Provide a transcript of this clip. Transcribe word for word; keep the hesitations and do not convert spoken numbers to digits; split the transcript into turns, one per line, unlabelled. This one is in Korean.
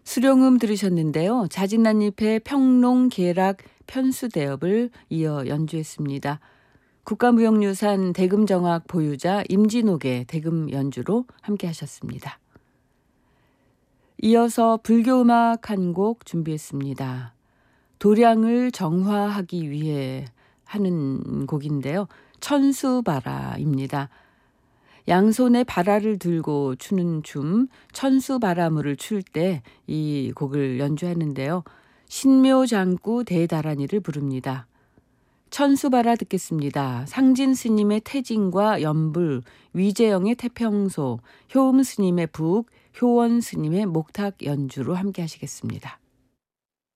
수령음 들으셨는데요. 자진난잎의 평농 계락 편수대업을 이어 연주했습니다. 국가무형유산 대금정악 보유자 임진옥의 대금 연주로 함께 하셨습니다. 이어서 불교음악 한 곡 준비했습니다. 도량을 정화하기 위해 하는 곡인데요. 천수바라입니다. 양손에 바라를 들고 추는 춤 천수바라무를 출 때 이 곡을 연주하는데요. 신묘장구 대다란이를 부릅니다. 천수바라 듣겠습니다. 상진 스님의 태진과 연불, 위재영의 태평소, 효음 스님의 북, 효원 스님의 목탁 연주로 함께 하시겠습니다.